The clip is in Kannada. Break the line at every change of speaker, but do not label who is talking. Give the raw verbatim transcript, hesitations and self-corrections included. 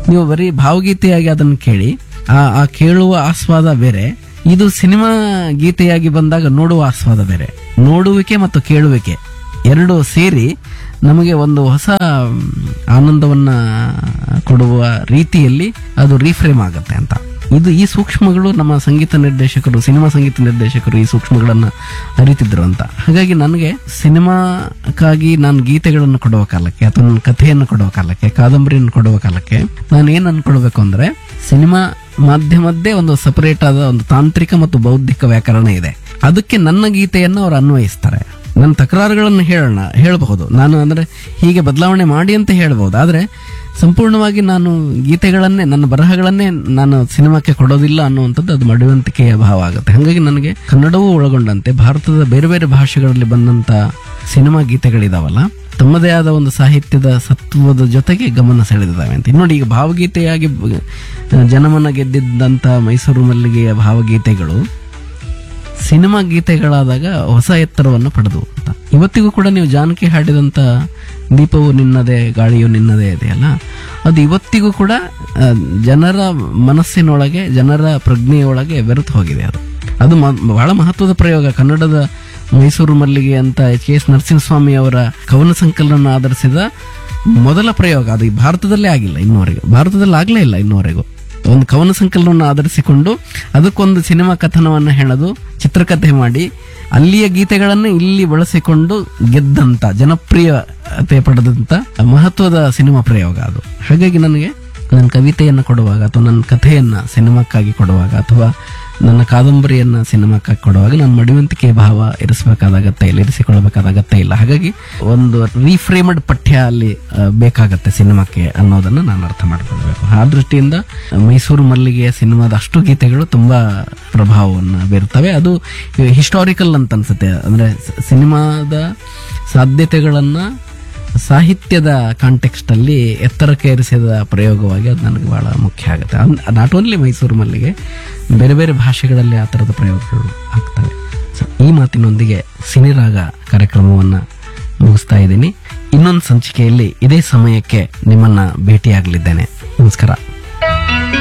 ನೀವು ಬರೀ ಭಾವಗೀತೆಯಾಗಿ ಅದನ್ನು ಕೇಳಿ ಆ ಆ ಕೇಳುವ ಆಸ್ವಾದ ಬೇರೆ, ಇದು ಸಿನಿಮಾ ಗೀತೆಯಾಗಿ ಬಂದಾಗ ನೋಡುವ ಆಸ್ವಾದ ಬೇರೆ. ನೋಡುವಿಕೆ ಮತ್ತು ಕೇಳುವಿಕೆ ಎರಡು ಸೇರಿ ನಮಗೆ ಒಂದು ಹೊಸ ಆನಂದವನ್ನ ಕೊಡುವ ರೀತಿಯಲ್ಲಿ ಅದು ರೀಫ್ರೇಮ್ ಆಗುತ್ತೆ ಅಂತ. ಇದು ಈ ಸೂಕ್ಷ್ಮಗಳು ನಮ್ಮ ಸಂಗೀತ ನಿರ್ದೇಶಕರು, ಸಿನಿಮಾ ಸಂಗೀತ ನಿರ್ದೇಶಕರು ಈ ಸೂಕ್ಷ್ಮಗಳನ್ನ ಅರಿತಿದ್ರು ಅಂತ. ಹಾಗಾಗಿ ನನಗೆ ಸಿನಿಮಾಕ್ಕಾಗಿ ನಾನು ಗೀತೆಗಳನ್ನು ಕೊಡುವ ಕಾಲಕ್ಕೆ ಅಥವಾ ನನ್ನ ಕಥೆಯನ್ನು ಕೊಡುವ ಕಾಲಕ್ಕೆ, ಕಾದಂಬರಿಯನ್ನು ಕೊಡುವ ಕಾಲಕ್ಕೆ ನಾನು ಏನ್ ಅನ್ಕೊಳ್ಬೇಕು ಅಂದ್ರೆ, ಸಿನಿಮಾ ಮಾಧ್ಯಮದ್ದೇ ಒಂದು ಸಪರೇಟ್ ಆದ ಒಂದು ತಾಂತ್ರಿಕ ಮತ್ತು ಬೌದ್ಧಿಕ ವ್ಯಾಕರಣ ಇದೆ. ಅದಕ್ಕೆ ನನ್ನ ಗೀತೆಯನ್ನು ಅವರು ಅನ್ವಯಿಸ್ತಾರೆ. ನನ್ನ ತಕರಾರುಗಳನ್ನು ಹೇಳೋಣ ಹೇಳಬಹುದು ನಾನು, ಅಂದ್ರೆ ಹೀಗೆ ಬದಲಾವಣೆ ಮಾಡಿ ಅಂತ ಹೇಳ್ಬಹುದು. ಆದ್ರೆ ಸಂಪೂರ್ಣವಾಗಿ ನಾನು ಗೀತೆಗಳನ್ನೇ, ನನ್ನ ಬರಹಗಳನ್ನೇ ನಾನು ಸಿನಿಮಾಕ್ಕೆ ಕೊಡೋದಿಲ್ಲ ಅನ್ನುವಂಥದ್ದು ಅದು ಮಡಿವಂತಿಕೆಯ ಭಾವ ಆಗುತ್ತೆ. ಹಾಗಾಗಿ ನನಗೆ ಕನ್ನಡವೂ ಒಳಗೊಂಡಂತೆ ಭಾರತದ ಬೇರೆ ಬೇರೆ ಭಾಷೆಗಳಲ್ಲಿ ಬಂದಂತ ಸಿನಿಮಾ ಗೀತೆಗಳಿದಾವಲ್ಲ, ತಮ್ಮದೇ ಆದ ಒಂದು ಸಾಹಿತ್ಯದ ಸತ್ವದ ಜೊತೆಗೆ ಗಮನ ಸೆಳೆದಿದ್ದಾವೆ ಅಂತ. ನೋಡಿ, ಈಗ ಭಾವಗೀತೆಯಾಗಿ ಜನಮನ ಗೆದ್ದಿದ್ದಂತ ಮೈಸೂರು ಮಲ್ಲಿಗೆಯ ಭಾವಗೀತೆಗಳು ಸಿನಿಮಾ ಗೀತೆಗಳಾದಾಗ ಹೊಸ ಎತ್ತರವನ್ನು ಪಡೆದು ಅಂತ. ಇವತ್ತಿಗೂ ಕೂಡ ನೀವು ಜಾನಕಿ ಹಾಡಿದಂತ ದೀಪವು ನಿನ್ನದೇ ಗಾಳಿಯು ನಿನ್ನದೇ ಇದೆಯಲ್ಲ, ಅದು ಇವತ್ತಿಗೂ ಕೂಡ ಜನರ ಮನಸ್ಸಿನೊಳಗೆ, ಜನರ ಪ್ರಜ್ಞೆಯೊಳಗೆ ಬೆರೆತು ಹೋಗಿದೆ. ಅದು ಅದು ಬಹಳ ಮಹತ್ವದ ಪ್ರಯೋಗ. ಕನ್ನಡದ ಮೈಸೂರು ಮಲ್ಲಿಗೆ ಅಂತ ಎಚ್ ಕೆ ಎಸ್ ನರಸಿಂಹಸ್ವಾಮಿ ಅವರ ಕವನ ಸಂಕಲನ ಆಧರಿಸಿದ ಮೊದಲ ಪ್ರಯೋಗ. ಅದು ಈ ಭಾರತದಲ್ಲೇ ಆಗಿಲ್ಲ ಇನ್ನುವರೆಗೂ, ಭಾರತದಲ್ಲಿ ಆಗ್ಲೇ ಇಲ್ಲ ಇನ್ನುವರೆಗೂ. ಒಂದು ಕವನ ಸಂಕಲನವನ್ನು ಆಧರಿಸಿಕೊಂಡು ಅದಕ್ಕೊಂದು ಸಿನಿಮಾ ಕಥನವನ್ನು ಹೆಣೆದು ಚಿತ್ರಕಥೆ ಮಾಡಿ ಅಲ್ಲಿಯ ಗೀತೆಗಳನ್ನು ಇಲ್ಲಿ ಬಳಸಿಕೊಂಡು ಗೆದ್ದಂತ, ಜನಪ್ರಿಯತೆ ಪಡೆದಂತ ಮಹತ್ವದ ಸಿನಿಮಾ ಪ್ರಯೋಗ ಅದು. ಹಾಗಾಗಿ ನನಗೆ ನನ್ನ ಕವಿತೆಯನ್ನು ಕೊಡುವಾಗ ಅಥವಾ ನನ್ನ ಕಥೆಯನ್ನ ಸಿನಿಮಾಕ್ಕಾಗಿ ಕೊಡುವಾಗ ಅಥವಾ ನನ್ನ ಕಾದಂಬರಿಯನ್ನ ಸಿನಿಮಾಕ್ಕಾಗಿ ಕೊಡುವಾಗ ನಾನು ಮಡಿವಂತಿಕೆ ಭಾವ ಇರಿಸಬೇಕಾದ ಅಗತ್ಯ ಇಲ್ಲ, ಇರಿಸಿಕೊಳ್ಳಬೇಕಾದ ಅಗತ್ಯ ಇಲ್ಲ. ಹಾಗಾಗಿ ಒಂದು ರೀಫ್ರೇಮ್ಡ್ ಪಠ್ಯ ಅಲ್ಲಿ ಬೇಕಾಗತ್ತೆ ಸಿನಿಮಾಕ್ಕೆ ಅನ್ನೋದನ್ನ ನಾನು ಅರ್ಥ ಮಾಡ್ಕೊಳ್ಬೇಕು. ಆ ದೃಷ್ಟಿಯಿಂದ ಮೈಸೂರು ಮಲ್ಲಿಗೆಯ ಸಿನಿಮಾದ ಅಷ್ಟು ಗೀತೆಗಳು ತುಂಬಾ ಪ್ರಭಾವವನ್ನು ಬೀರುತ್ತವೆ. ಅದು ಹಿಸ್ಟಾರಿಕಲ್ ಅಂತ ಅನ್ಸುತ್ತೆ. ಅಂದ್ರೆ ಸಿನಿಮಾದ ಸಾಧ್ಯತೆಗಳನ್ನ ಸಾಹಿತ್ಯದ ಕಾಂಟೆಕ್ಸ್ಟ್ ಅಲ್ಲಿ ಎತ್ತರಕ್ಕೆ ಏರಿಸಿದ ಪ್ರಯೋಗವಾಗಿ ಅದು ನನಗೆ ಬಹಳ ಮುಖ್ಯ ಆಗುತ್ತೆ. ನಾಟ್ ಓನ್ಲಿ ಮೈಸೂರು ಮಲ್ಲಿಗೆ, ಬೇರೆ ಬೇರೆ ಭಾಷೆಗಳಲ್ಲಿ ಆ ತರದ ಪ್ರಯೋಗಗಳು ಆಗ್ತವೆ. ಸೊ ಈ ಮಾತಿನೊಂದಿಗೆ ಸಿನಿರಾಗ ಕಾರ್ಯಕ್ರಮವನ್ನ ಮುಗಿಸ್ತಾ ಇದ್ದೀನಿ. ಇನ್ನೊಂದು ಸಂಚಿಕೆಯಲ್ಲಿ ಇದೇ ಸಮಯಕ್ಕೆ ನಿಮ್ಮನ್ನ ಭೇಟಿಯಾಗಲಿದ್ದೇನೆ. ನಮಸ್ಕಾರ.